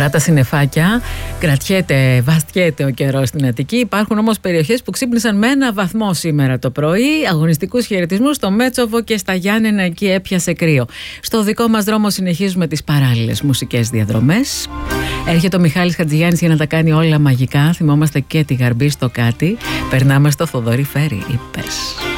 Παρά τα συννεφάκια, βαστιέται ο καιρός στην Αττική. Υπάρχουν όμως περιοχές που ξύπνησαν με 1 βαθμό σήμερα το πρωί. Αγωνιστικούς χαιρετισμούς στο Μέτσοβο και στα Γιάννενα, εκεί έπιασε κρύο. Στο δικό μας δρόμο συνεχίζουμε τις παράλληλες μουσικές διαδρομές. Έρχεται ο Μιχάλης Χατζηγιάννης για να τα κάνει όλα μαγικά. Θυμόμαστε και τη Γαρμπή στο κάτι. Περνάμε στο Θοδωρή Φέρι, είπες.